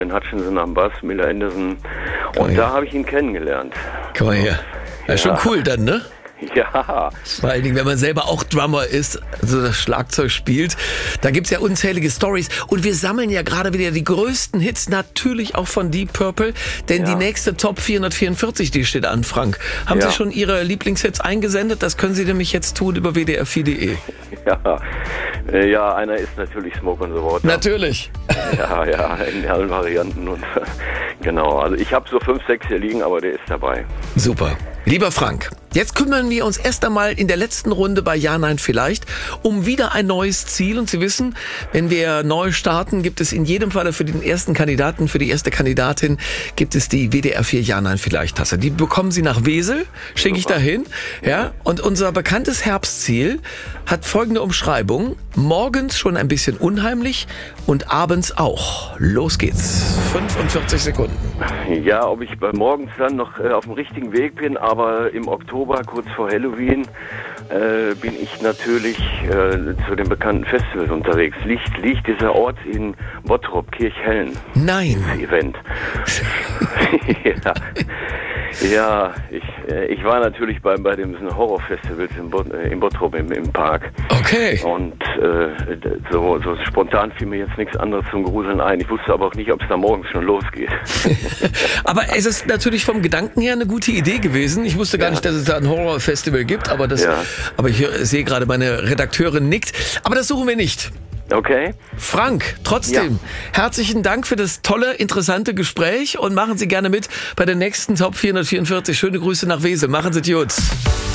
Hutchinson am Bass, Miller Anderson. Und da habe ich ihn kennengelernt. Komm mal her. Ja, schon cool dann, ne? Ja. Vor allen Dingen, wenn man selber auch Drummer ist, also das Schlagzeug spielt. Da gibt's ja unzählige Stories. Und wir sammeln ja gerade wieder die größten Hits, natürlich auch von Deep Purple. Denn die nächste Top 444, die steht an, Frank. Haben Sie schon Ihre Lieblingshits eingesendet? Das können Sie nämlich jetzt tun über wdr4.de. Ja, einer ist natürlich Smoke on the Water. Natürlich. Ja, in allen Varianten. Und genau, also ich habe so 5, 6 hier liegen, aber der ist dabei. Super. Lieber Frank, jetzt kümmern wir uns erst einmal in der letzten Runde bei Ja, Nein, Vielleicht um wieder ein neues Ziel. Und Sie wissen, wenn wir neu starten, gibt es in jedem Falle für den ersten Kandidaten, für die erste Kandidatin, gibt es die WDR 4 Ja, Nein, Vielleicht Tasse. Die bekommen Sie nach Wesel, schicke ich dahin. Ja, und unser bekanntes Herbstziel hat folgende Umschreibung. Morgens schon ein bisschen unheimlich und abends auch. Los geht's. 45 Sekunden. Ja, ob ich bei morgens dann noch auf dem richtigen Weg bin, aber im Oktober, kurz vor Halloween, bin ich natürlich zu den bekannten Festivals unterwegs. Liegt dieser Ort in Bottrop, Kirchhellen? Nein. Das Event. Ja, ich war natürlich bei dem Horrorfestivals in Bottrop im Park. Okay. Und so spontan fiel mir jetzt nichts anderes zum Gruseln ein. Ich wusste aber auch nicht, ob es da morgens schon losgeht. Aber es ist natürlich vom Gedanken her eine gute Idee gewesen. Ich wusste gar nicht, dass es da ein Horrorfestival gibt, aber aber ich sehe gerade, meine Redakteurin nickt. Aber das suchen wir nicht. Okay. Frank, trotzdem, herzlichen Dank für das tolle, interessante Gespräch und machen Sie gerne mit bei der nächsten Top 444. Schöne Grüße nach Wesel. Machen Sie es gut.